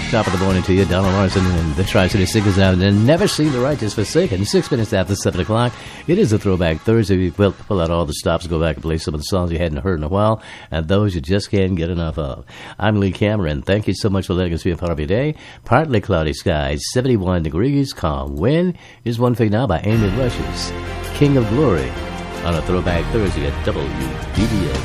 Top of the morning to you, Donald Larson and the Tri-City Singers out and Never Seen the Righteous Forsaken. 6 minutes after 7 o'clock. It is a Throwback Thursday. We will pull out all the stops, go back and play some of the songs you hadn't heard in a while, and those you just can't get enough of. I'm Lee Cameron. Thank you so much for letting us be a part of your day. Partly cloudy skies, 71 degrees, calm wind. Here's one thing now by Amy Rushes, King of Glory, on a Throwback Thursday at WDBA.